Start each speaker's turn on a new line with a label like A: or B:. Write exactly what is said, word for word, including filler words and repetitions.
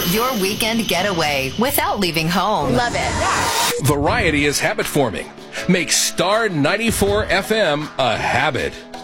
A: your weekend getaway without leaving home.
B: Love it.
C: Variety is habit forming. Make Star ninety-four F M a habit.